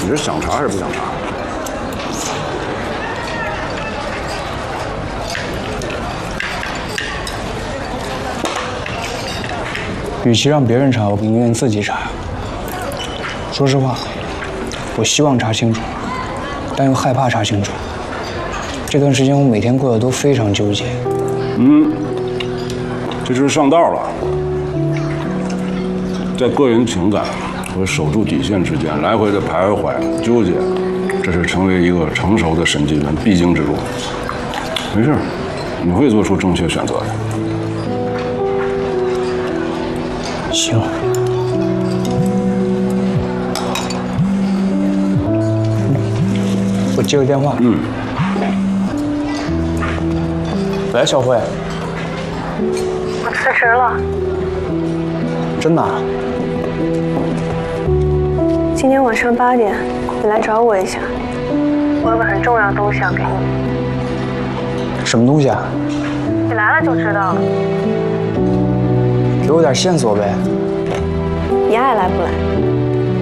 是想查还是不想查？ 与其让别人查，我宁愿自己查。说实话，我希望查清楚，但又害怕查清楚。这段时间我每天过得都非常纠结。 这就是上道了，在个人情感和守住底线之间来回的徘徊纠结，这是成为一个成熟的审计员必经之路。没事，你会做出正确选择的。 行。我接个电话。喂，小慧。 我辞职了。 真的啊？ 今天晚上8点，你来找我一下。我有个很重要的东西要给你。 什么东西啊？ 你来了就知道了。 给我点线索呗。 你爱来不来？